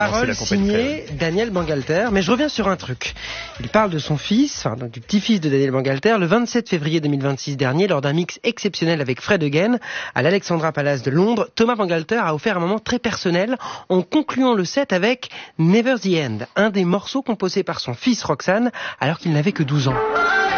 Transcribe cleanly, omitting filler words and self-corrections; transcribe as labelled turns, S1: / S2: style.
S1: Parole signée Daniel Bangalter, mais je reviens sur un truc. Il parle de son fils, donc du petit-fils de Daniel Bangalter, le 27 février 2026 dernier, lors d'un mix exceptionnel avec Fred Again à l'Alexandra Palace de Londres. Thomas Bangalter a offert un moment très personnel en concluant le set avec Never the End, un des morceaux composés par son fils Roxane alors qu'il n'avait que 12 ans.